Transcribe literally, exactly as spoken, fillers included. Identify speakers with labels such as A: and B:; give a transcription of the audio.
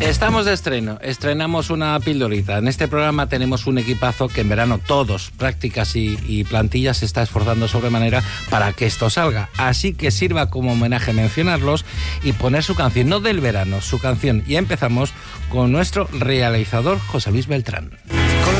A: Estamos de estreno, estrenamos una pildorita. En este programa tenemos un equipazo que en verano todos, prácticas y, y plantillas, se está esforzando sobremanera para que esto salga. Así que sirva como homenaje mencionarlos y poner su canción, no del verano, su canción. Y empezamos con nuestro realizador José Luis Beltrán.